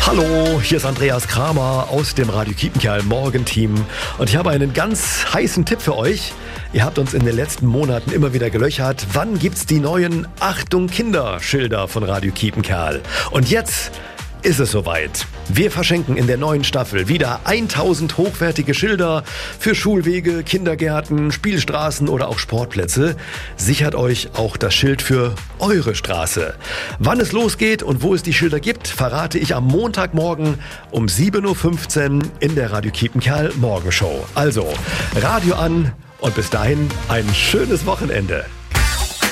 Hallo, hier ist Andreas Kramer aus dem Radio Kiepenkerl Morgenteam und ich habe einen ganz heißen Tipp für euch. Ihr habt uns in den letzten Monaten immer wieder gelöchert. Wann gibt's die neuen Achtung Kinder-Schilder von Radio Kiepenkerl? Und jetzt ist es soweit. Wir verschenken in der neuen Staffel wieder 1000 hochwertige Schilder für Schulwege, Kindergärten, Spielstraßen oder auch Sportplätze. Sichert euch auch das Schild für eure Straße. Wann es losgeht und wo es die Schilder gibt, verrate ich am Montagmorgen um 7.15 Uhr in der Radio Kiepenkerl Morgenshow. Also, Radio an und bis dahin ein schönes Wochenende.